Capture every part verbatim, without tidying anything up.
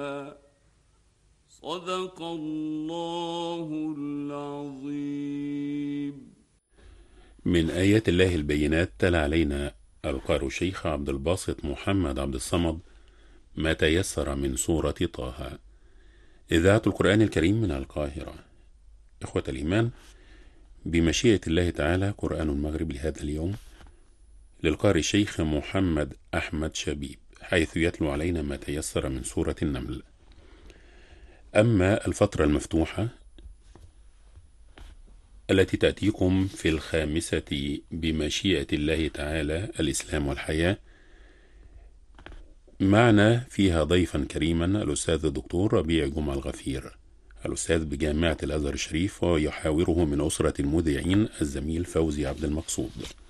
صدق الله العظيم. من آيات الله البينات تلا علينا القارئ الشيخ عبد الباسط محمد عبد الصمد ما تيسر من سورة طه. إذاعة القرآن الكريم من القاهرة. إخوة الإيمان، بمشيئة الله تعالى قرآن المغرب لهذا اليوم للقارئ الشيخ محمد أحمد شبيب، حيث يتلو علينا ما تيسر من سورة النمل. أما الفترة المفتوحة التي تأتيكم في الخامسة بمشيئة الله تعالى الإسلام والحياة، معنا فيها ضيفا كريما الأستاذ الدكتور ربيع جمعة الغفير، الأستاذ بجامعة الأزهر الشريف، ويحاوره من أسرة المذيعين الزميل فوزي عبد المقصود.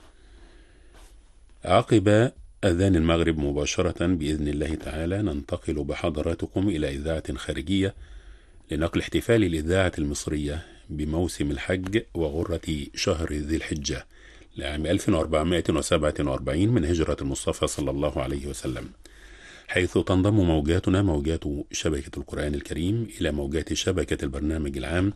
عقب أذان المغرب مباشرة بإذن الله تعالى ننتقل بحضراتكم إلى إذاعة خارجية لنقل احتفال الإذاعة المصرية بموسم الحج وغرة شهر ذي الحجة لعام ألف وأربعمائة وسبعة وأربعين من هجرة المصطفى صلى الله عليه وسلم، حيث تنضم موجاتنا موجات شبكة القرآن الكريم إلى موجات شبكة البرنامج العام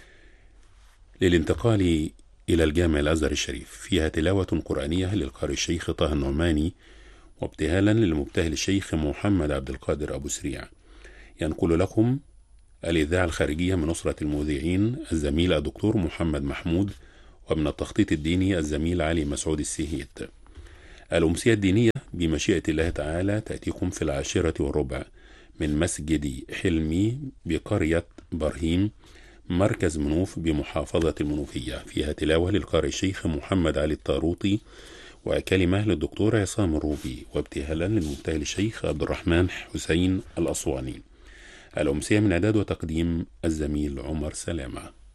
للانتقال إلى الجامع الأزهر الشريف، فيها تلاوة قرآنية للقارئ الشيخ طه النعماني وابتهالا للمبتهل الشيخ محمد عبد القادر أبو سريع. ينقل لكم الإذاعة الخارجية من أسرة المذيعين الزميل الدكتور محمد محمود، ومن التخطيط الديني الزميل علي مسعود السهيت. الأمسية الدينية بمشيئة الله تعالى تأتيكم في العاشرة والربع من مسجد حلمي بقرية برهيم مركز منوف بمحافظة المنوفية، فيها تلاوة للقارئ الشيخ محمد علي الطاروطي وكلمة للدكتور عصام الروبي، وابتهالا للمبتهل الشيخ عبد الرحمن حسين الأسواني. الأمسية من إعداد وتقديم الزميل عمر سلامة.